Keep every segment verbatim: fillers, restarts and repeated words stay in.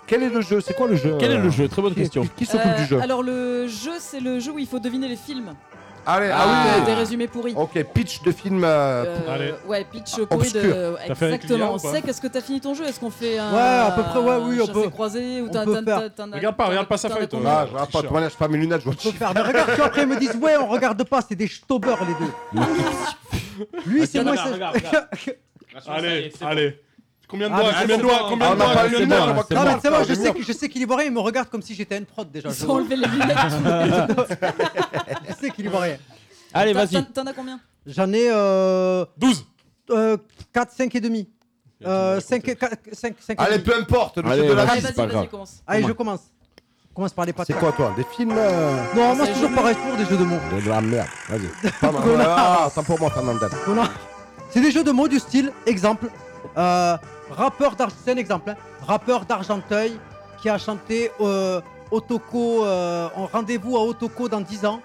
quel est le jeu? C'est quoi le jeu? Quel est le jeu? Très bonne Qui, question. qui, qui s'occupe Euh, du jeu? Alors le jeu, c'est le jeu où il faut deviner les films. Allez, Ah, ah, oui. Des résumés pourris. Ok, pitch de film. euh, Euh, Allez. ouais, pitch pourri obscur. de. T'as fait avec Exactement. Lydia ou pas C'est qu'est-ce que t'as fini ton jeu? Est-ce qu'on fait un. Ouais, à peu près, ouais, oui, on chassé peut. croisé ou On t'as- peut t'as- faire. t'as- t'en as- Regarde pas, t'en as- regarde pas sa t'en as feuille, toi. combien Ah, je regarde pas, de toute manière, je fais pas mes lunettes, je vois Faut faire. Mais regarde, si après ils me disent ouais, on regarde pas, c'est des stobers les deux. Lui, c'est moi. regarde, c'est- Allez, allez. Combien de Ah, doigts? bah, Combien de c'est doigts? bon. Combien Ah, de on n'a doigts? pas Combien les de lunettes, doigts? on va Non, mais comment c'est bon, faire, je j'ai sais vu. que- je sais qu'il est ivoirien, il me regarde comme si j'étais une prod déjà. Ils Je ont enlevé les lunettes. je sais qu'il est ivoirien. Allez, T'en- vas-y. T'en as combien? J'en ai euh, douze. euh, quatre, cinq et demi. Euh, cinq, cinq, cinq et Allez, demi. peu importe, le Allez, jeu de la vas-y. Allez, vie. c'est pas vas-y, grave. vas-y, commence. Allez, je commence. Je commence par les pattes. C'est quoi, toi? Des films euh, Non, moi C'est c'est toujours jeu. pareil, toujours des jeux de mots. De la merde, vas-y. Pas mal. Connard. Ah, attends pour moi, Fernandel. Non, non. C'est des jeux de mots du style, exemple, euh, rappeur d'Ar- c'est un exemple, hein. Rappeur d'Argenteuil qui a chanté euh, Otoko, euh, en rendez-vous à Otoko dans dix ans.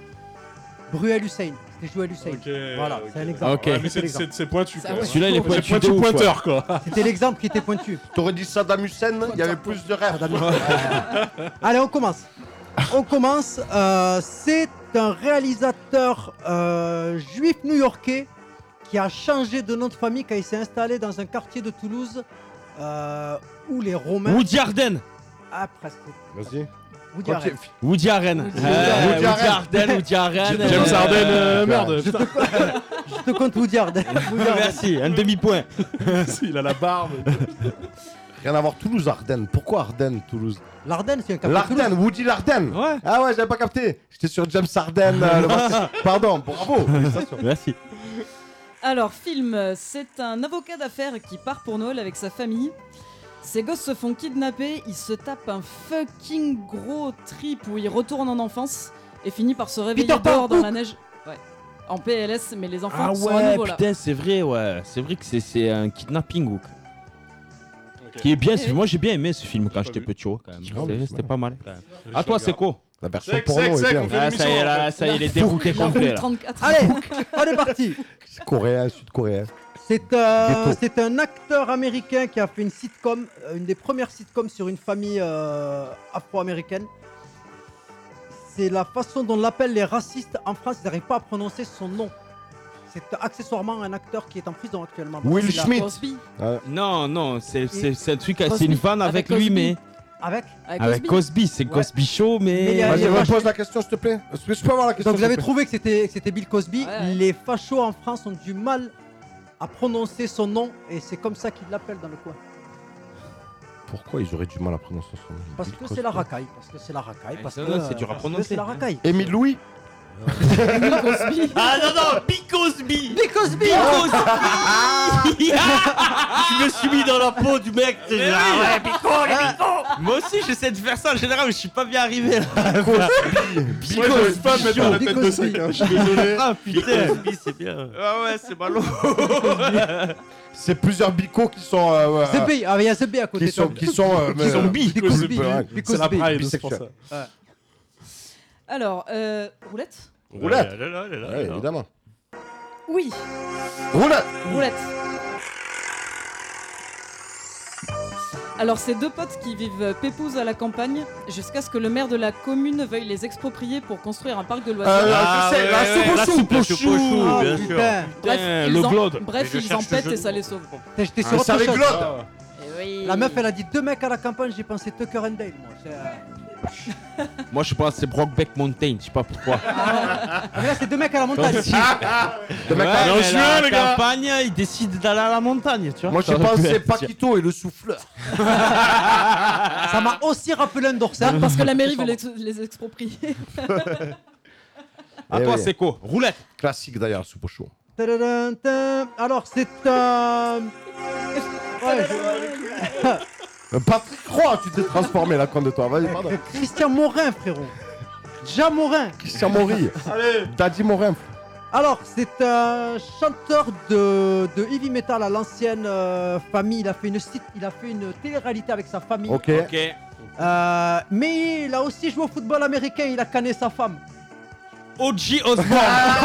Bruel Hussein, c'était Joël Hussein. Ok. Voilà, ok. c'est un exemple. Ok. Ouais, mais C'était c'est- l'exemple. c'est c'est pointu. Ça quoi. va. Celui-là, il est C'est pointu de pointu ouf, ouais. pointeur, quoi. C'était l'exemple qui était pointu. T'aurais dit Saddam Hussein, il y avait plus de rêves. Allez, on commence. On commence. euh, c'est un réalisateur euh, juif new-yorkais qui a changé de nom de famille quand il s'est installé dans un quartier de Toulouse euh, où les Romains. Woody Allen. Ah, presque. Vas-y. Woody Allen. Ok, Woody Allen. Woody Euh, Allen. Woody Allen, Woody Allen. James euh, Harden, euh, merde. Je te, je te compte Woody Allen. Woody Allen. Merci, un demi-point. Il a la barbe. Rien à voir, Toulouse, Ardennes. Pourquoi Ardennes, Toulouse? L'Ardenne, c'est un quartier de L'Ardenne, Toulouse. Woody l'Ardenne. Ouais. Ah ouais, j'avais pas capté. J'étais sur James Harden. euh, le basket. Pardon, bravo. félicitations. Merci. Alors, film, c'est un avocat d'affaires qui part pour Noël avec sa famille. Ses gosses se font kidnapper, il se tape un fucking gros trip où il retourne en enfance et finit par se réveiller Peter Pan, dehors dans Hook. la neige. Ouais. En P L S, mais les enfants Ah sont à ouais, nouveau là. putain, c'est vrai, ouais. C'est vrai que c'est- c'est un kidnapping Hook. Ok. Qui est bien, Eh ce- oui. moi j'ai bien aimé ce film quand Pas j'étais vu. petit, oh, quand même. Ah, C'est- mais C'était c'est pas mal. Quand même. Je À toi, c'est regarde. quoi? La version Sec, porno sec, est sec, bien. on fait- Ah, ça y est, là, ça y est, il est dérouté La complet roue là. trente-quatre. Allez, on est parti. C'est coréen, sud-coréen. C'est euh, Ghetto. c'est un acteur américain qui a fait une sitcom, euh, une des premières sitcoms sur une famille euh, afro-américaine. C'est la façon dont on l'appelle les racistes en France, ils n'arrivent pas à prononcer son nom. C'est accessoirement un acteur qui est en prison actuellement. Will Il a- Smith. Cosby. Non, non, c'est c'est- c'est un truc, c'est Cosby. une vanne avec, Avec lui, Cosby. mais. Avec Avec Avec Cosby. Cosby, c'est Ouais. Cosby Show, Mais il y mais. a- Vas-y, il y a- repose la question, s'il te plaît. Est-ce que je peux avoir la question? Donc vous s'il avez te plaît trouvé que c'était que c'était Bill Cosby. Ouais, ouais. Les fachos en France ont du mal à prononcer son nom et c'est comme ça qu'ils l'appellent dans le coin. Pourquoi ils auraient du mal à prononcer son nom? Parce Bill que Cosby. c'est la racaille. Parce que c'est la racaille. Ouais, Parce ça, que c'est dur à parce que prononcer. C'est la racaille. Émile Louis. Bill Cosby. Ah non, non, Bill Cosby! Bill Cosby. Je me suis mis dans la peau du mec. c'est genre, ouais, Bico, les Bico. Moi aussi, j'essaie de faire ça en général, mais je suis pas bien arrivé là. Moi, j'arrive pas à me mettre dans la Bill tête de Cosby. sec. hein, Je suis désolé. Ah putain, Cosby, c'est bien. Ah ouais, c'est ballot. C'est plusieurs bicos qui sont. euh, ouais, C'est B. Ah, il y a ce B à côté. qui sont. Qui sont. euh, Qui sont euh, bi. Bill Cosby. Cosby, ouais. Bill C'est la Cosby. Pride, c'est pour bisexuel. ça. Alors, euh, roulette. Roulette. Là, là, là, là, Ouais, là. évidemment. Oui, Roulette. roulette. Alors, c'est deux potes qui vivent pépouze à la campagne jusqu'à ce que le maire de la commune veuille les exproprier pour construire un parc de loisirs. Euh, Ah, je sais, ouais, la ouais, soupe au la chou. soupe, la soupe au chou, Ah, bien sûr. putain. Bref, Putain, ils le en, Glaude. bref, Mais je ils cherche en pètent ce et jeu ça de les sauve. Putain, J'étais Ah, sur c'est autre avec chose. Glaude. Eh oui. La meuf, elle a dit deux mecs à la campagne, j'ai pensé Tucker and Dale, moi. C'est, euh, Moi, je pense que c'est Brokeback Mountain, je sais pas pourquoi. Ah, mais là, c'est deux mecs à la montagne. De mec- Ouais, en mais juin, la les gars. campagne, ils décident d'aller à la montagne, tu vois. Moi, Ça j'ai aurait pu pensé être- Paquito et le souffleur. Ça m'a aussi rappelé un dorsal. Parce que la mairie veut les, les exproprier. À Eh toi, oui. c'est quoi? Roulette. Classique d'ailleurs, soupe au chou. Tadadun, tin. Alors, c'est un. Ouais, je- Euh, Patrick Roy, tu t'es transformé là, compte de toi. Vas-y, pardon. Christian Morin, frérot. Jean Morin. Christian Maury. Allez. Daddy Morin. Alors, c'est un chanteur de, de heavy metal à l'ancienne euh, famille. Il a fait une site, il a fait une télé-réalité avec sa famille. Ok. Ok. Euh, mais il a aussi joué au football américain. Il a canné sa femme. O G Osbourne.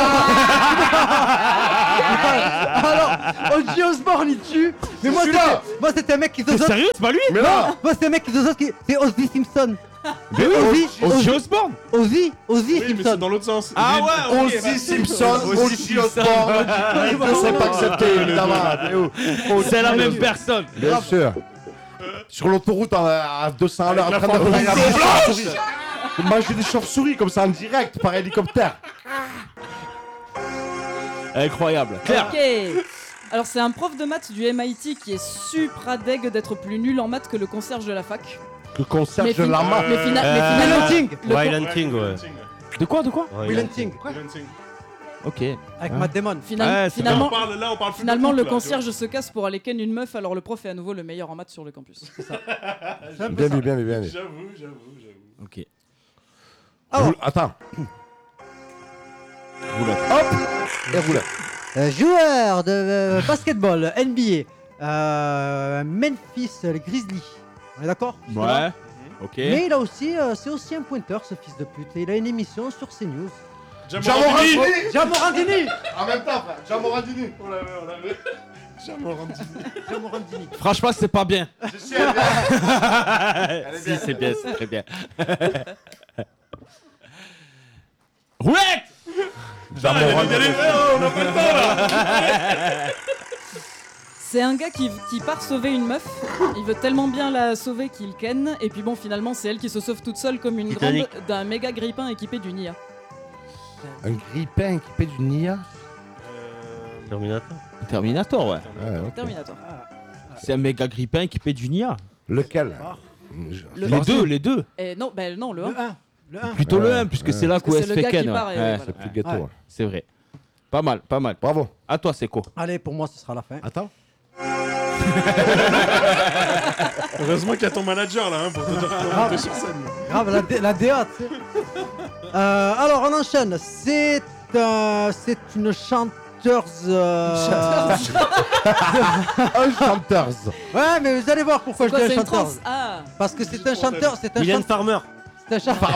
Alors, Ozzy Osbourne il tue. Mais moi, celui-là. c'était, moi, c'était un mec qui T'es dozote. sérieux, c'est pas lui? Mais là, Moi, c'était un mec qui dozote. qui- C'est Ozzy Simpson. Mais oui, Ozzy, O G Ozzy, Osbourne. Ozzy, Ozzy Oui, mais c'est Simpson. dans l'autre sens. Ah Lui- ouais, ok, bah, Ozzy Simpson, Ozzy Ozzy Simpson. Osbourne. Ne serait pas accepté, évidemment. C'est la même personne. Bien sûr. Sur l'autoroute à à deux cents à l'heure, en Avec train la de femme faire blanche. des chauves-souris. Vous mangez des chauves-souris comme ça en direct par hélicoptère. Incroyable. Claire. Ok. Alors c'est un prof de maths du M I T qui est supra deg d'être plus nul en maths que le concierge de la fac. Le concierge de fin- la main. mais fina- Euh, mais Will finalement, Hunting. le con- Wild Hunting, ouais. De quoi, de quoi? Will Hunting. Ok. Avec Matt Damon. final- Ouais, c'est Là, finalement, on parle, là, on parle plus de finalement foot, le là, concierge se casse pour aller ken une meuf, alors le prof est à nouveau le meilleur en maths sur le campus. C'est un peu Bien ça. vu, bien vu, bien tu vu. vois. J'avoue, j'avoue, j'avoue. Ok. Roule- Attends. Roulette. Hop. Et roulette. Euh, joueur de euh, basketball N B A, euh, Memphis, les Grizzlies. On est d'accord? Ouais. Ok. Mais il a aussi, euh, c'est aussi un pointeur, ce fils de pute. Et il a une émission sur CNews. Jamorandini. Jamorandini. En même temps, frère. Jamorandini. On l'avait, on l'avait. Jamorandini. Jamorandini. Franchement, c'est pas bien. Je sais, elle est bien. Elle est Si, bien. c'est bien, c'est très bien. Roulette. Ah, il y a des- il y a des- oh, on n'a pas le temps là. C'est un gars qui, qui part sauver une meuf, il veut tellement bien la sauver qu'il ken, et puis bon finalement c'est elle qui se sauve toute seule comme une grande Titanic. d'un méga grippin équipé du Nia. Un grippin équipé d'une I A. Terminator. Terminator, ouais. Ouais, ok. Terminator. C'est un méga grippin équipé d'une I A. Lequel Le- Les deux, les deux. Et non, ben non, le un. Le un. Le un. Plutôt le Ouais, un, puisque ouais. c'est là Parce que qu'O S c'est le fait gars qui Ken. part et ouais. Ouais, voilà. C'est plus ghetto. Ouais. hein. c'est vrai. Pas mal, pas mal. Bravo. À toi, c'est quoi? Allez, pour moi, ce sera la fin. Attends. Heureusement qu'il y a ton manager là hein, pour te dire comment monter sur scène. Grave, la, D- la D A, tu sais. Euh, alors, on enchaîne. C'est euh, c'est une chanteuse. euh, Un chanteur. Ouais, mais vous allez voir pourquoi je Quoi, dis c'est un une chanteur. trans Ah Parce que c'est un chanteur. C'est un chanteur. Farmer. C'est un chanteur.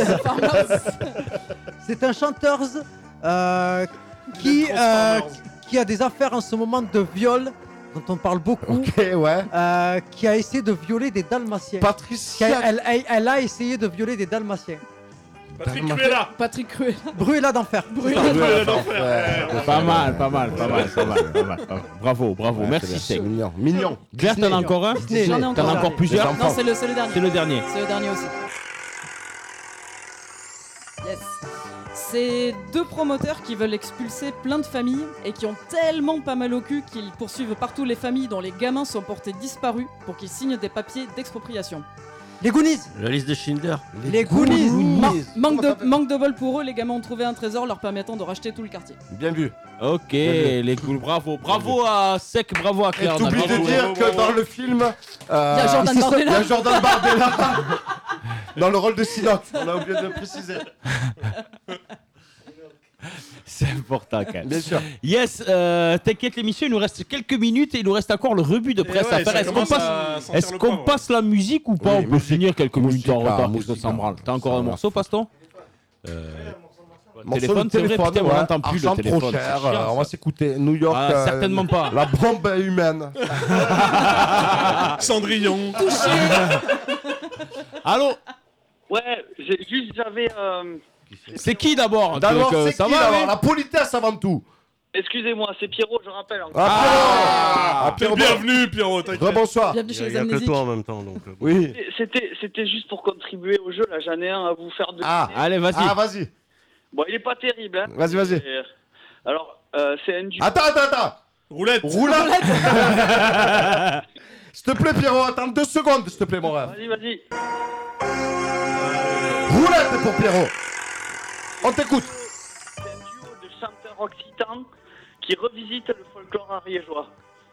C'est un chanteur euh, qui, Les euh, Transformers. qui, qui a des affaires en ce moment de viol, dont on parle beaucoup, Ok, ouais. euh, qui a essayé de violer des Dalmatiens. Qui a- Patricia. elle, elle- elle a essayé de violer des Dalmatiens. Patrick Dalma- Cruella. Patrick Cruella. Brûlé d'enfer. Cruella d'enfer. Pas mal, pas mal, pas mal, pas mal, pas mal. pas mal. Bravo, bravo. Merci, c'est Sec. mignon. Mignon. Claire, t'en as encore un? Disney. J'en ai T'en encore as un. encore plusieurs? Les enfants. Non, c'est le, c'est le dernier. C'est le dernier. C'est le dernier aussi. Yes. C'est deux promoteurs qui veulent expulser plein de familles et qui ont tellement pas mal au cul qu'ils poursuivent partout les familles dont les gamins sont portés disparus pour qu'ils signent des papiers d'expropriation. Les Goonies. La liste de Schindler. Les Goonies. Man- manque, Comment de, manque de bol pour eux, les gamins ont trouvé un trésor leur permettant de racheter tout le quartier. Bien vu. Ok, les cool, bravo. Bravo à Sec, bravo à Et Claire. t'oublies Bravo. de dire que dans le film, euh, Il y a Jordan il y a Bardella. Jordan Bardella dans le rôle de Sinoc. On a oublié de le préciser. C'est important quand même. Bien sûr. Yes, euh, t'inquiète l'émission, il nous reste quelques minutes et il nous reste encore le rebut de Et presse ouais, à faire. ça Est-ce qu'on commence passe, à sentir est-ce le qu'on poivre. passe la musique ou pas? Oui, On peut musique. finir quelques minutes en Musique, retard, ah, qu'est-ce que musique, ça me ah. branle. T'as encore un Ça morceau, Paston? Morceau Téléphone, de c'est vrai, putain, on ouais. l'entend plus, le Argent téléphone, trop c'est cher. chiant, euh, on va ça. s'écouter. New York. Ah, euh, certainement pas. La bombe humaine. Cendrillon. Allô? Ouais, j'ai- juste j'avais. euh, C'est qui d'abord? D'abord, Que- c'est ça qui va, d'abord oui La politesse avant tout. Excusez-moi, c'est Pierrot, je rappelle. hein. Ah, Ah, Pierrot. T'es bienvenue, Pierrot, t'inquiète. Rebonsoir. Bienvenue chez Il les y a que amnésiques. toi en même temps, donc. euh, bon. Oui. C'était, c'était juste pour contribuer au jeu. Là, j'en ai un à vous faire de. Ah, Allez, vas-y. ah, vas-y. Bon, il est pas terrible, hein. Vas-y, vas-y. Et, alors, euh, c'est un duo. Attends, attends, attends. Roulette. Roulette. S'il te plaît, Pierrot, attends deux secondes, s'il te plaît, mon rêve. Vas-y, vas-y. Roulette pour Pierrot. On t'écoute. C'est un duo de chanteurs occitans qui revisite le folklore ariégeois.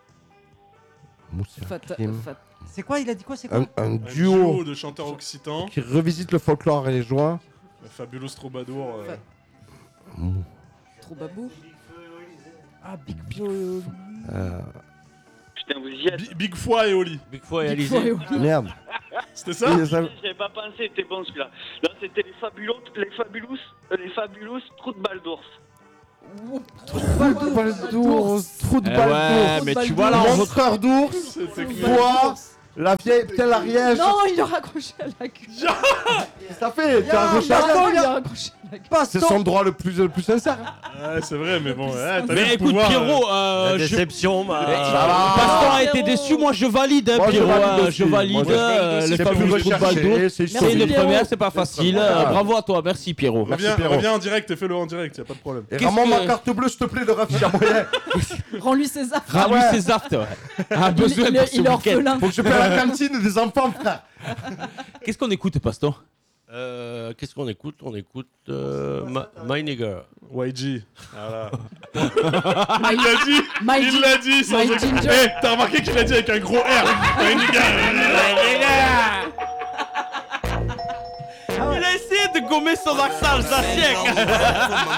Fat- Kim. fat- C'est quoi? Il a dit quoi? C'est quoi? Un, un Un duo de chanteurs occitans. qui revisite le folklore et les joints. Fabulous Troubadour. euh, Troubadour. Ah, Big Euh, Putain, vous y êtes. Big, Big Foy et Oli. Big Foy et Big Alizé. Foy, ouais. merde. C'était ça? Oui, ça- J'avais pas pensé, c'était bon celui-là. Là, c'était les fabulous, les fabulous, euh, les fabulous trous de balle d'ours. Trou de balle d'ours, trou de Eh balle ouais, d'ours. mais tu vois là, on Monster d'ours, C'était voix, la vieille, putain la rièche. Non, il a raccroché à la queue. Ça fait, tu as Ah, accroché bah, à la- Baston, il a raccroché à la queue. C'est son droit le plus, le plus sincère. Ouais, c'est vrai, mais bon, ouais, t'as vu Mais le écoute, pouvoir, Pierrot, euh, euh, La je... déception, bah. Ça va. Baston a été Pierrot. déçu, moi je valide, hein, Moi, je Pierrot. valide hein, aussi. Je valide. Moi, je- euh, Les C'est fameux plus trous de balle d'eau. recherché, c'est C'est une Pierrot. première, c'est pas facile. première. euh, Bravo à toi, merci Pierrot. Merci, Reviens, Pierrot. reviens en direct et fais-le en direct, y a pas de problème. Et Qu'est-ce rends-moi que- ma carte bleue, s'il te plaît, de Rafi, y'a moyen. Rends-lui ses affaires. Ah Rends-lui ouais. ses aftes, ouais. A besoin il, pour il, ce il est week-end. orphelin. Faut que je paye la cantine des enfants, frère. Qu'est-ce qu'on écoute, Baston? Euh, Qu'est-ce qu'on écoute? On écoute euh, Ma- My Nigger. Y G. Voilà. My, Il l'a dit My Il G- l'a dit sans My aucun- Ginger. Eh, t'as remarqué qu'il l'a dit avec un gros R. My nigga. Il a essayé de gommer son accent alsacien.